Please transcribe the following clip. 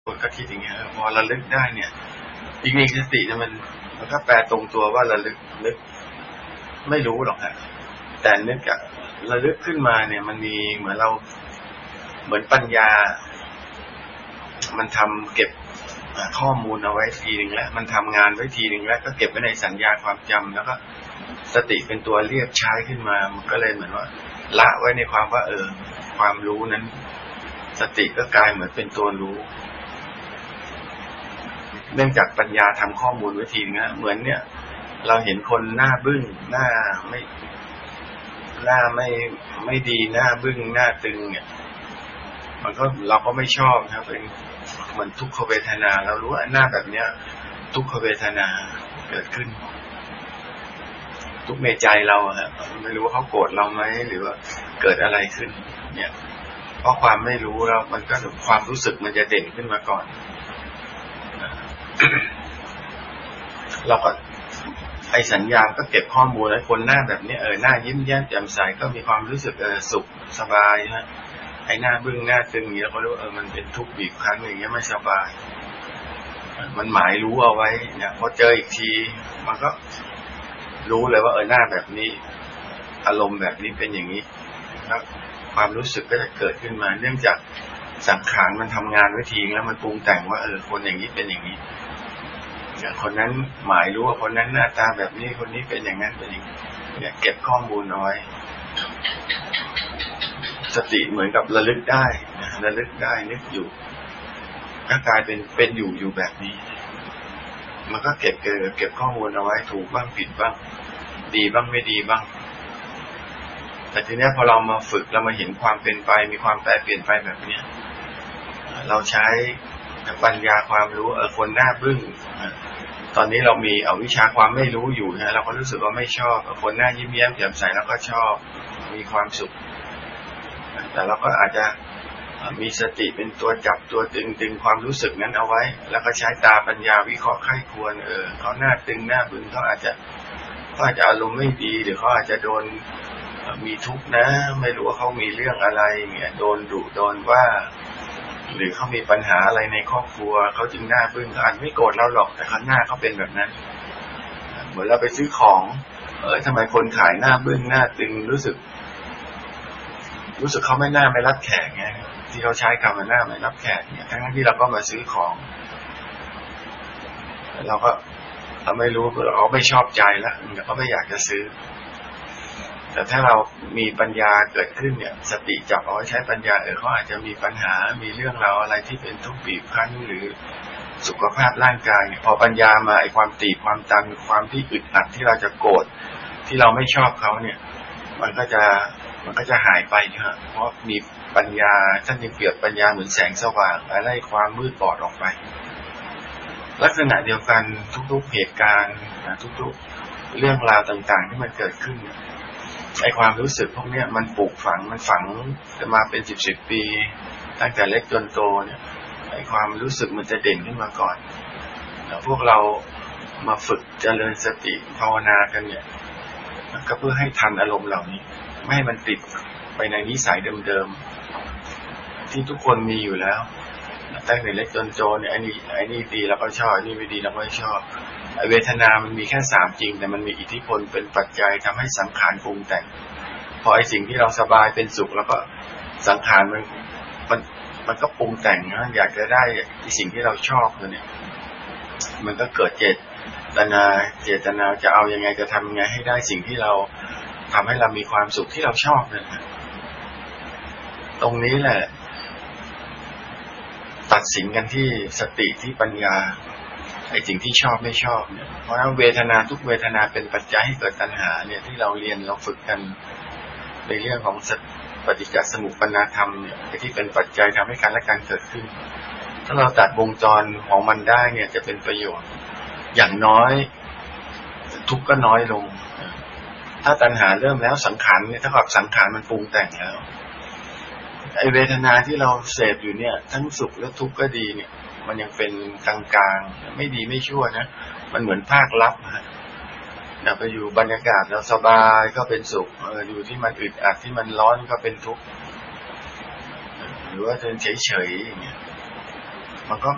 คนก็คิดอย่างเงี้ยพอระลึกได้เนี่ยจริงๆสติเนี่ยมันก็แปลตรงตัวว่าระลึกนึกไม่รู้หรอกฮะแต่นึกอะระลึกขึ้นมาเนี่ยมันมีเหมือนปัญญามันทำเก็บข้อมูลเอาไว้ทีนึงแล้วมันทำงานไว้ทีนึงแล้วก็เก็บไว้ในสัญญาความจำแล้วก็สติเป็นตัวเรียกใช้ขึ้นมามันก็เลยเหมือนว่าละไว้ในความว่าความรู้นั้นสติก็กลายเหมือนเป็นตัวรู้เนื่องจากปัญญาทำข้อมูลไว้ทีนึงนะเหมือนเนี่ยเราเห็นคนหน้าบึ้งหน้าไม่ดีหน้าบึ้งหน้าตึงเนี่ยมันก็เราก็ไม่ชอบนะครับเป็นเหมือนทุกขเวทนาเรารู้ว่าหน้าแบบเนี้ยทุกขเวทนาเกิดขึ้นทุกในใจเราครับไม่รู้ว่าเขาโกรธเราไหมหรือว่าเกิดอะไรขึ้นเนี่ยเพราะความไม่รู้แล้วมันก็ความรู้สึกมันจะเด่นขึ้นมาก่อนเราก็ไอ้สัญญาก็เก็บข้อมูลแล้วคนหน้าแบบนี้หน้ายิ้มแย้มแจ่มใสก็มีความรู้สึกสุขสบายนะไอ้หน้าบึ้งหน้าตึงอย่างนี้เราก็รู้มันเป็นทุกข์บีบคั้นอย่างเงี้ยไม่สบายมันหมายรู้เอาไว้เนี่ยพอเจออีกทีมันก็รู้เลยว่าหน้าแบบนี้อารมณ์แบบนี้เป็นอย่างนี้แล้วความรู้สึกก็จะเกิดขึ้นมาเนื่องจากสังขารมันทำงานไว้ทีแล้วมันปรุงแต่งว่าคนอย่างนี้เป็นอย่างนี้คนนั้นหมายรู้ว่าคนนั้นหน้าตาแบบนี้คนนี้เป็นอย่างนั้นเป็นอย่างนี้เนี่ยเก็บข้อมูลน้อยสติเหมือนกับระลึกได้ระลึกได้นึกอยู่ก็กลายเป็นอยู่แบบนี้มันก็เก็บข้อมูลเอาไว้ถูกบ้างผิดบ้างดีบ้างไม่ดีบ้างแต่ทีนี้พอเรามาฝึกเรามาเห็นความเป็นไปมีความแปรเปลี่ยนไปแบบนี้เราใช้ปัญญาความรู้คนหน้าบึ้งตอนนี้เรามีวิชาความไม่รู้อยู่นะเราก็รู้สึกว่าไม่ชอบคนหน้ายิ้มแย้มแจ่มใสแล้วก็ชอบมีความสุขแต่เราก็อาจจะมีสติเป็นตัวจับตัวดึงความรู้สึกนั้นเอาไว้แล้วก็ใช้ตาปัญญาวิเคราะห์ไข้ควรเขาหน้าตึงหน้าบึ้งเขาอาจจะอารมณ์ไม่ดีหรือเขาอาจจะโดนมีทุกข์นะไม่รู้ว่าเขามีเรื่องอะไรเนี่ยโดนดุโดนว่าหรือเขามีปัญหาอะไรในครอบครัวเขาจึงหน้าบึ้งเขาอาจไม่โกรธเราหรอกแต่เขาหน้าเขาเป็นแบบนั้นเหมือนเราไปซื้อของทำไมคนขายหน้าบึ้งหน้าตึงรู้สึกเขาไม่รับแขกไงที่เขาใช้คำว่าหน้าไม่รับแขกเนี่ยทั้งที่เราก็มาซื้อของเราก็ไม่รู้เราไม่ชอบใจแล้วเราก็ไม่อยากจะซื้อแต่ถ้าเรามีปัญญาเกิดขึ้นเนี่ยสติจับเอาไว้ใช้ปัญญาเขาอาจจะมีปัญหามีเรื่องราวอะไรที่เป็นทุกข์บีบคั้นหรือสุขภาพร่างกายพอปัญญามาไอ้ความตีความตันความที่อึดอัดที่เราจะโกรธที่เราไม่ชอบเขาเนี่ยมันก็จะหายไปครับเพราะมีปัญญาท่านจึงเปรียบปัญญาเหมือนแสงสว่างไล่ความมืดบอดออกไปลักษณะเดียวกันทุกๆเหตุการณ์ทุกๆเรื่องราวต่างๆที่มันเกิดขึ้นไอ้ความรู้สึกพวกนี้มันปลูกฝังมันฝังจะมาเป็น10ปีตั้งแต่เล็กจนโตเนี่ยไอ้ความรู้สึกมันจะเด่นขึ้นมาก่อนแล้วพวกเรามาฝึกเจริญสติภาวนากันเนี่ยก็เพื่อให้ทันอารมณ์เหล่านี้ไม่ให้มันติดไปในนิสัยเดิมๆที่ทุกคนมีอยู่แล้วตั้งแต่เล็กจนโตเนี่ยไอ้นี่ดีเราก็ชอบไอ้นี่ไม่ดีเราก็ไม่ชอบเวทนามันมีแค่3จริงแต่มันมีอิทธิพลเป็นปัจจัยทำให้สังขารปรุงแต่งพอไอ้สิ่งที่เราสบายเป็นสุขแล้วก็สังขารมันก็ปรุงแต่งนะอยากจะได้สิ่งที่เราชอบเนี่ยมันก็เกิดเจตนาจะเอายังไงจะทำยังไงให้ได้สิ่งที่เราทำให้เรามีความสุขที่เราชอบเนี่ยตรงนี้แหละตัดสินกันที่สติที่ปัญญาไอ้สิ่งที่ชอบไม่ชอบเนี่ยเพราะว่าเวทนาทุกเวทนาเป็นปัจจัยให้เกิดตัณหาเนี่ยที่เราเรียนเราฝึกกันในเรื่องของปฏิจจสมุปปนธรรมเนี่ยที่เป็นปัจจัยทำให้การและการเกิดขึ้นถ้าเราตัดวงจรของมันได้เนี่ยจะเป็นประโยชน์อย่างน้อยทุกข์ก็น้อยลงถ้าตัณหาเริ่มแล้วสังขารเนี่ยถ้ากับสังขารมันปรุงแต่งแล้วไอ้เวทนาที่เราเสพอยู่เนี่ยทั้งสุขและทุกข์ก็ดีเนี่ยมันยังเป็นกลางๆไม่ดีไม่ชั่วนะมันเหมือนภาคลับไปอยู่บรรยากาศเราสบายก็เป็นสุขอยู่ที่มันอึดอัดที่มันร้อนก็เป็นทุกข์หรือว่าเฉยๆอย่างเงี้ยมันก็